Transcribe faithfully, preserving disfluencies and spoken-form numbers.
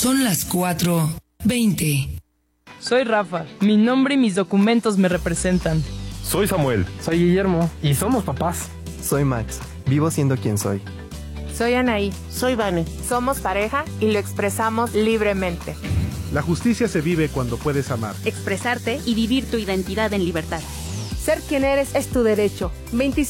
Son las cuatro veinte. Soy Rafa. Mi nombre y mis documentos me representan. Soy Samuel. Soy Guillermo. Y somos papás. Soy Max. Vivo siendo quien soy. Soy Anaí. Soy Vane. Somos pareja y lo expresamos libremente. La justicia se vive cuando puedes amar, expresarte y vivir tu identidad en libertad. Ser quien eres es tu derecho. veinticinco